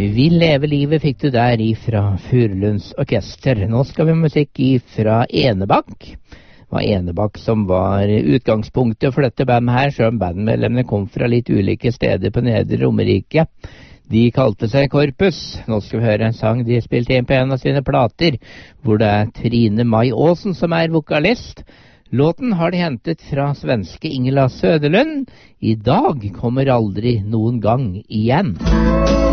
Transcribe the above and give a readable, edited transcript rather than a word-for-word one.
Vi lever livet fikk du der ifra Furulunds orkester. Nå skal vi ha musikk ifra Enebakk. Det var Enebakk som var utgangspunktet for dette bandet her, selv om bandmedlemmene kom fra litt ulike steder på Nedre Romerike. De kalte seg Korpus. Nå skal vi høre en sang de spilte inn på en av sine plater, hvor det er Trine Mai Aasen som er vokalist. Låten har de hentet fra svenske Ingela Söderlund. I dag kommer aldri noen gang igjen.